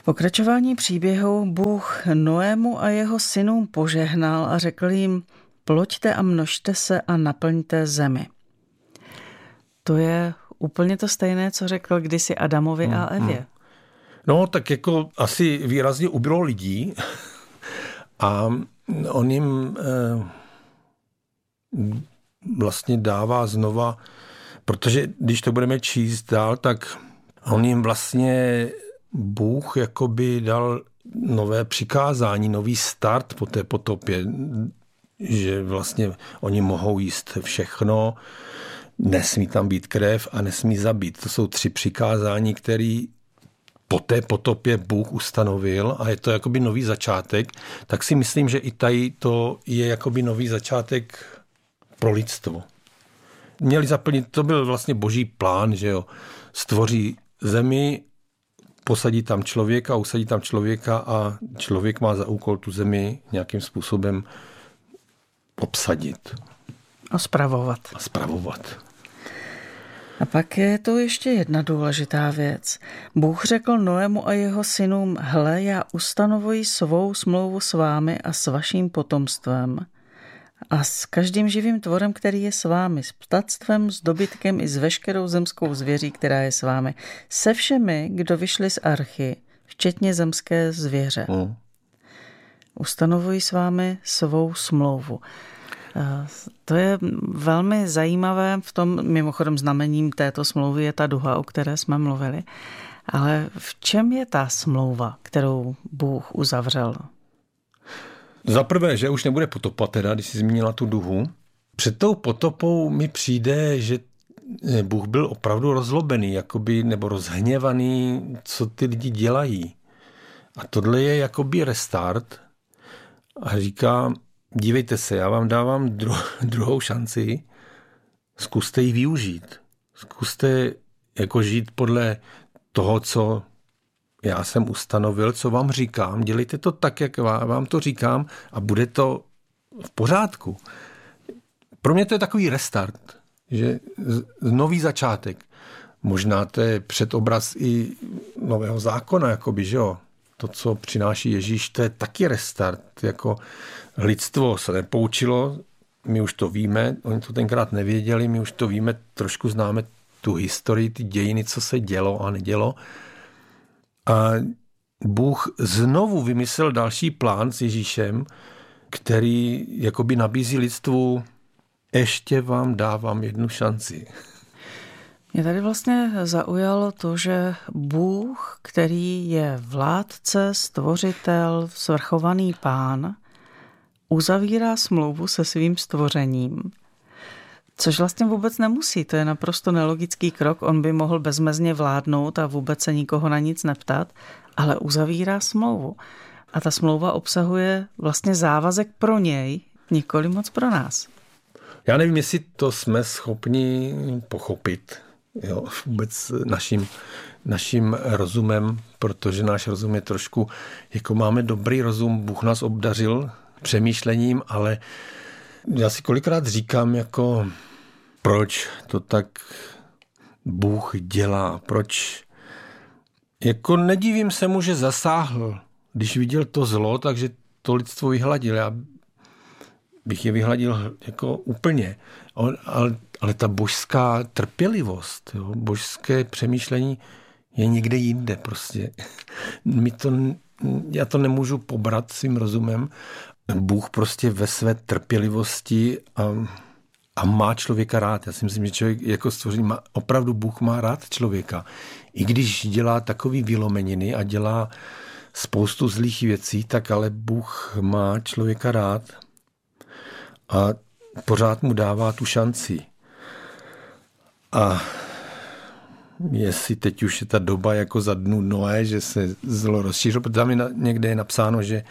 V pokračování příběhu Bůh Noému a jeho synům požehnal a řekl jim: ploďte a množte se a naplňte zemi. To je úplně to stejné, co řekl kdysi Adamovi a Evě. No, tak jako asi výrazně ubylo lidí a on jim vlastně dává znova, protože když to budeme číst dál, tak on jim vlastně Bůh jakoby dal nové přikázání, nový start po té potopě, že vlastně oni mohou jíst všechno, nesmí tam být krev a nesmí zabít. To jsou 3 přikázání, které po té potopě Bůh ustanovil a je to jakoby nový začátek, tak si myslím, že i tady to je jakoby nový začátek pro lidstvo. Měli zaplnit, to byl vlastně boží plán, že jo, stvoří zemi, posadí tam člověka, usadí tam člověka a člověk má za úkol tu zemi nějakým způsobem obsadit. A spravovat. A pak je to ještě jedna důležitá věc. Bůh řekl Noému a jeho synům: hle, já ustanovuji svou smlouvu s vámi a s vaším potomstvem a s každým živým tvorem, který je s vámi, s ptactvem, s dobytkem i s veškerou zemskou zvěří, která je s vámi, se všemi, kdo vyšli z archy, včetně zemské zvěře. Ustanovuji s vámi svou smlouvu. To je velmi zajímavé, v tom mimochodem znamením této smlouvy je ta duha, o které jsme mluvili. Ale v čem je ta smlouva, kterou Bůh uzavřel? Za prvé, že už nebude potopa teda, když jsi zmínila tu duhu. Před tou potopou mi přijde, že Bůh byl opravdu rozlobený, jakoby, nebo rozhněvaný, co ty lidi dělají. A tohle je jakoby restart a říká: dívejte se, já vám dávám druhou šanci, zkuste ji využít. Zkuste jako žít podle toho, co já jsem ustanovil, co vám říkám. Dělejte to tak, jak vám to říkám a bude to v pořádku. Pro mě to je takový restart, že nový začátek. Možná to je předobraz i nového zákona, jakoby, že jo. To, co přináší Ježíš, to je taky restart. Jako lidstvo se nepoučilo, my už to víme, oni to tenkrát nevěděli, my už to víme, trošku známe tu historii, ty dějiny, co se dělo a nedělo. A Bůh znovu vymyslel další plán s Ježíšem, který jakoby nabízí lidstvu: ještě vám dávám jednu šanci. Mě tady vlastně zaujalo to, že Bůh, který je vládce, stvořitel, svrchovaný pán, uzavírá smlouvu se svým stvořením. Což vlastně vůbec nemusí, to je naprosto nelogický krok, on by mohl bezmezně vládnout a vůbec se nikoho na nic neptat, ale uzavírá smlouvu. A ta smlouva obsahuje vlastně závazek pro něj, nikoli moc pro nás. Já nevím, jestli to jsme schopni pochopit, jo, vůbec naším rozumem, protože náš rozum je trošku, jako máme dobrý rozum, Bůh nás obdařil přemýšlením, ale já si kolikrát říkám, jako proč to tak Bůh dělá, proč, jako nedivím se mu, že zasáhl, když viděl to zlo, takže to lidstvo vyhladil. Já bych je vyhladil jako úplně, ale ta božská trpělivost, jo, božské přemýšlení je někde jinde prostě. Já to nemůžu pobrat svým rozumem. Bůh prostě ve své trpělivosti a má člověka rád. Já si myslím, že člověk jako stvoření opravdu Bůh má rád člověka. I když dělá takový vylomeniny a dělá spoustu zlých věcí, tak ale Bůh má člověka rád a pořád mu dává tu šanci. A jestli teď už je ta doba jako za dnu Noé, že se zlo rozšířilo, protože tam někde je napsáno, že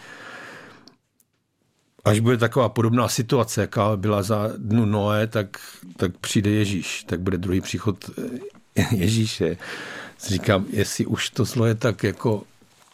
až bude taková podobná situace, jaká byla za dnu Noé, tak přijde Ježíš, tak bude druhý příchod Ježíše. Říkám, jestli už to zlo je tak jako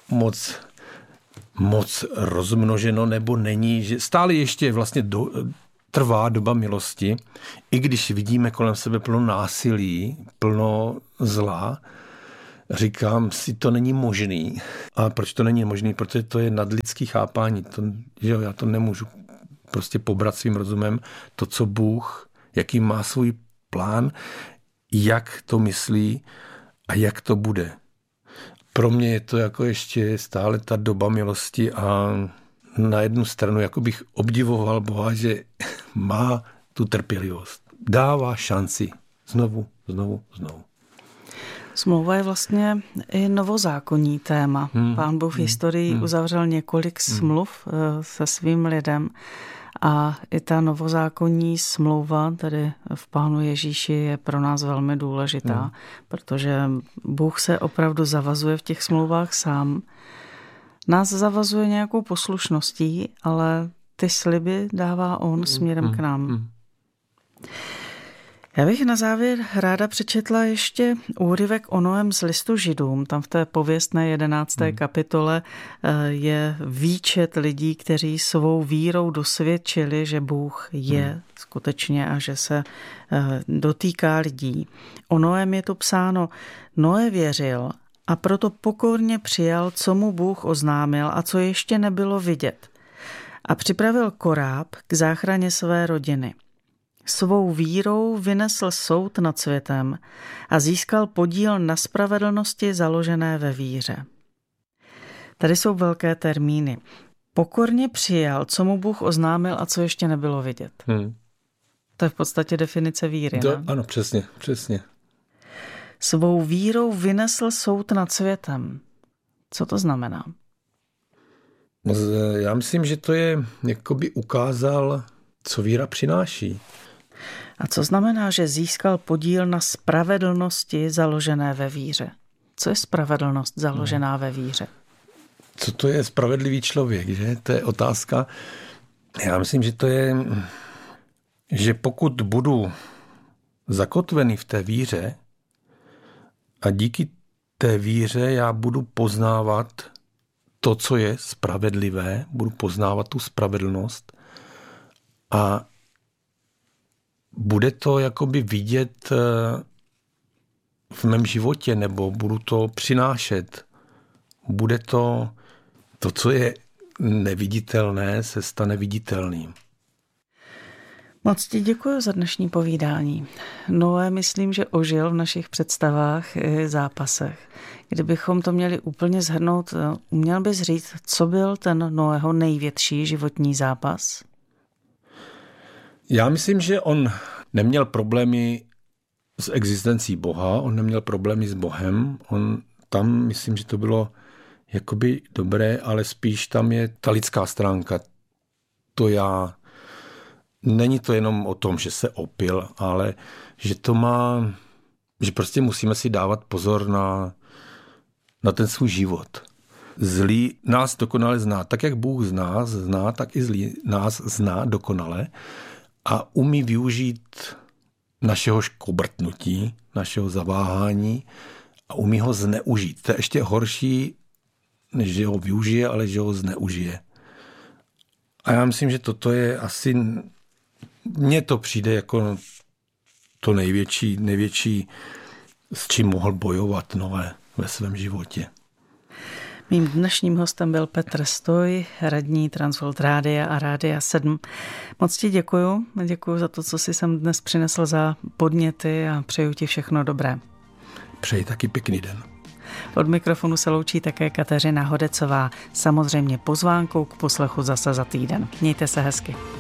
moc rozmnoženo, nebo není, že stále ještě vlastně trvá doba milosti, i když vidíme kolem sebe plno násilí, plno zla, říkám si, to není možný. A proč to není možný? Protože to je nadlidský chápání. Já to nemůžu prostě pobrat svým rozumem. To, co Bůh, jaký má svůj plán, jak to myslí a jak to bude. Pro mě je to jako ještě stále ta doba milosti a na jednu stranu jako bych obdivoval Boha, že má tu trpělivost. Dává šanci. Znovu. Smlouva je vlastně i novozákonní téma. Pán Bůh v historii uzavřel několik smluv se svým lidem a i ta novozákonní smlouva, tedy v Pánu Ježíši, je pro nás velmi důležitá, protože Bůh se opravdu zavazuje v těch smlouvách sám. Nás zavazuje nějakou poslušností, ale ty sliby dává on směrem k nám. Já bych na závěr ráda přečetla ještě úryvek o Noém z listu Židům. Tam v té pověstné 11. kapitole je výčet lidí, kteří svou vírou dosvědčili, že Bůh je skutečně a že se dotýká lidí. O Noém je tu psáno: Noé věřil a proto pokorně přijal, co mu Bůh oznámil a co ještě nebylo vidět. A připravil koráb k záchraně své rodiny. Svou vírou vynesl soud nad světem a získal podíl na spravedlnosti založené ve víře. Tady jsou velké termíny. Pokorně přijal, co mu Bůh oznámil a co ještě nebylo vidět. To je v podstatě definice víry. Ano, přesně. Svou vírou vynesl soud nad světem. Co to znamená? Já myslím, že to je, jakoby ukázal, co víra přináší. A co znamená, že získal podíl na spravedlnosti založené ve víře? Co je spravedlnost založená ve víře? Co to je spravedlivý člověk, že? To je otázka. Já myslím, že to je, že pokud budu zakotvený v té víře a díky té víře já budu poznávat to, co je spravedlivé, budu poznávat tu spravedlnost a bude to jakoby vidět v mém životě, nebo budu to přinášet. Bude to, co je neviditelné, se stane viditelným. Moc ti děkuji za dnešní povídání. Noé, myslím, že ožil v našich představách i zápasech. Kdybychom to měli úplně shrnout, uměl bys říct, co byl ten Noého největší životní zápas? Já myslím, že on neměl problémy s existencí Boha, on neměl problémy s Bohem, tam myslím, že to bylo jakoby dobré, ale spíš tam je ta lidská stránka, to já. Není to jenom o tom, že se opil, ale že prostě musíme si dávat pozor na ten svůj život. Zlý nás dokonale zná, tak jak Bůh z nás zná, tak i zlý nás zná dokonale a umí využít našeho škobrtnutí, našeho zaváhání a umí ho zneužít. To je ještě horší, než že ho využije, ale že ho zneužije. A já myslím, že toto je asi, mně to přijde jako to největší, s čím mohl bojovat Noé ve svém životě. Mým dnešním hostem byl Petr Stoj, radní Transworld Rádia a Rádia 7. Moc ti děkuju. Děkuju za to, co jsi sem dnes přinesl za podněty a přeju ti všechno dobré. Přeji taky pěkný den. Od mikrofonu se loučí také Kateřina Hodecová. Samozřejmě pozvánkou k poslechu zase za týden. Mějte se hezky.